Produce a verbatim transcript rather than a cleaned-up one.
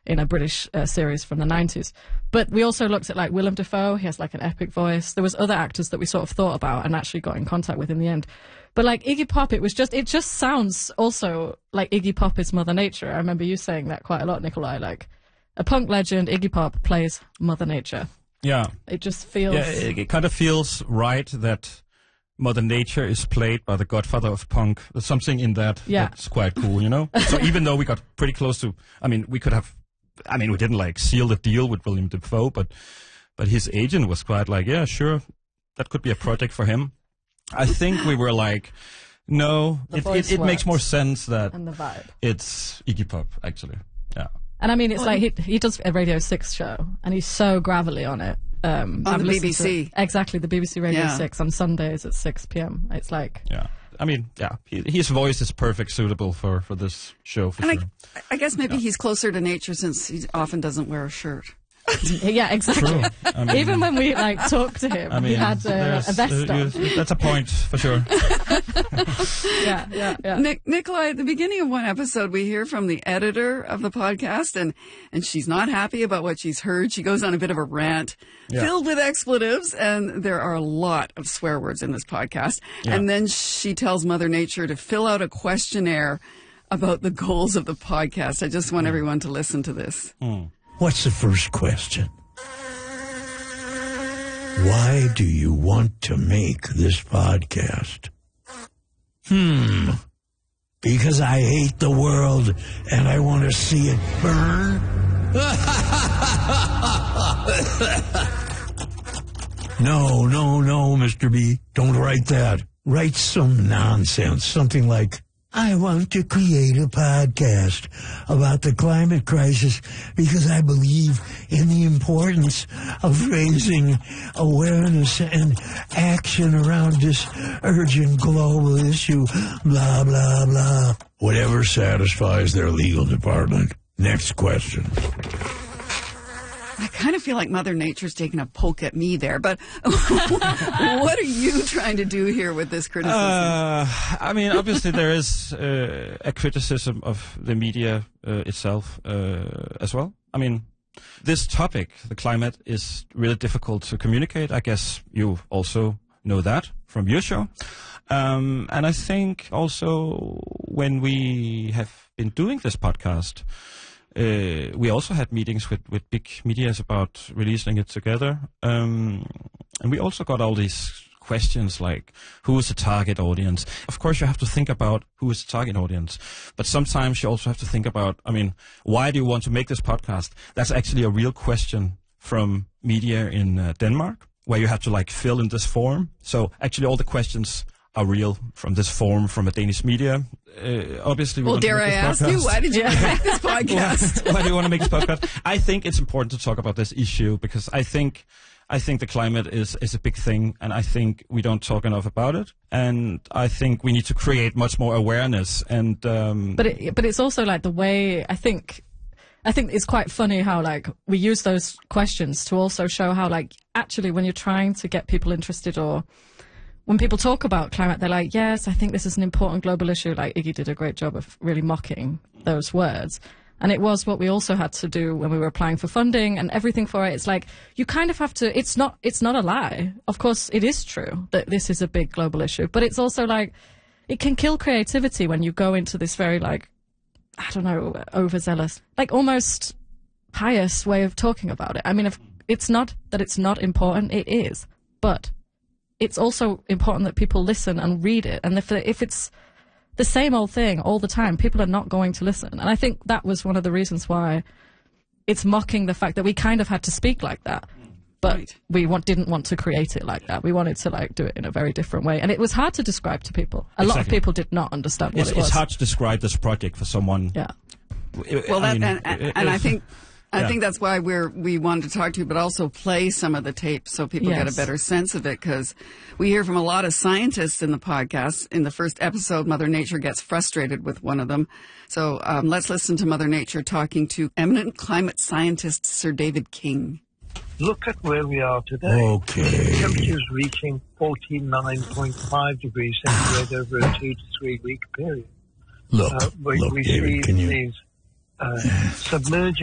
in a British uh, series from the nineties. But we also looked at like Willem Dafoe. He has like an epic voice. There was other actors that we sort of thought about and actually got in contact with in the end. But like Iggy Pop, it was just, it just sounds also like Iggy Pop is Mother Nature. I remember you saying that quite a lot, Nikolai, like a punk legend, Iggy Pop plays Mother Nature. Yeah. It just feels... Yeah, it, it kind of feels right that Mother Nature is played by the godfather of punk. There's something in that yeah. that's quite cool, you know? So even though we got pretty close to... I mean, we could have... I mean, we didn't, like, seal the deal with William Dafoe, but but his agent was quite like, yeah, sure, that could be a project for him. I think we were like, no, The it, voice it, it makes works. more sense that And the vibe. it's Iggy Pop, actually. Yeah. And I mean, it's like he he does a Radio six show, and he's so gravelly on it. Um, on I've the B B listened C. to, exactly, the B B C Radio Yeah. six on Sundays at six p.m. It's like... Yeah. I mean, yeah, he, his voice is perfect, suitable for, for this show, for And sure. I, I guess maybe he's closer to nature since he often doesn't wear a shirt. Yeah, exactly. True. I mean, Even when we like talked to him, I mean, he had uh, a there's- vest uh, on. you- that's a point, for sure. Yeah, yeah, yeah. Nic- Nikolai, at the beginning of one episode, we hear from the editor of the podcast, and, and she's not happy about what she's heard. She goes on a bit of a rant Yeah. filled with expletives, and there are a lot of swear words in this podcast. Yeah. And then she tells Mother Nature to fill out a questionnaire about the goals of the podcast. I just want everyone to listen to this. Mm. What's the first question? Why do you want to make this podcast? Hmm. Because I hate the world and I want to see it burn? No, no, no, Mister B. Don't write that. Write some nonsense. Something like, I want to create a podcast about the climate crisis because I believe in the importance of raising awareness and action around this urgent global issue, blah, blah, blah. Whatever satisfies their legal department. Next question. I kind of feel like Mother Nature's taking a poke at me there, but what are you trying to do here with this criticism? Uh, I mean, obviously there is uh, a criticism of the media uh, itself uh, as well. I mean, this topic, the climate, is really difficult to communicate. I guess you also know that from your show. Um, and I think also when we have been doing this podcast, Uh, we also had meetings with, with big medias about releasing it together. Um, and we also got all these questions like, who is the target audience? Of course, you have to think about who is the target audience. But sometimes you also have to think about, I mean, why do you want to make this podcast? That's actually a real question from media in uh, Denmark, where you have to like fill in this form. So actually all the questions are real from this form from a Danish media. Uh, obviously, we well, want to dare make I this ask podcast. you, why did you make this podcast? why, why do you want to make this podcast? I think it's important to talk about this issue because I think I think the climate is, is a big thing, and I think we don't talk enough about it. And I think we need to create much more awareness. And um, But it, but it's also like the way I think. I think it's quite funny how like we use those questions to also show how like actually when you're trying to get people interested or when people talk about climate, they're like, yes, I think this is an important global issue. Like Iggy did a great job of really mocking those words. And it was what we also had to do when we were applying for funding and everything for it. It's like, you kind of have to, it's not, it's not a lie. Of course, it is true that this is a big global issue, but it's also like, it can kill creativity when you go into this very like, I don't know, overzealous, like almost pious way of talking about it. I mean, if it's not that it's not important, it is, but it's also important that people listen and read it. And if if it's the same old thing all the time, people are not going to listen. And I think that was one of the reasons why it's mocking the fact that we kind of had to speak like that. But Right. we want, didn't want to create it like that. We wanted to like do it in a very different way. And it was hard to describe to people. A lot of Exactly. people did not understand what it's, it was. it's hard to describe this project for someone. Yeah. Well, that, I mean, and, and, it- and I it- think I yeah. think that's why we're we wanted to talk to you, but also play some of the tape so people get a Yes. better sense of it. Because we hear from a lot of scientists in the podcast. In the first episode, Mother Nature gets frustrated with one of them. So um, let's listen to Mother Nature talking to eminent climate scientist Sir David King. Look at where we are today. Okay. Temperatures reaching forty-nine point five degrees centigrade over a two to three week period. Look, Uh, we look, we David, see can you... these uh, submerging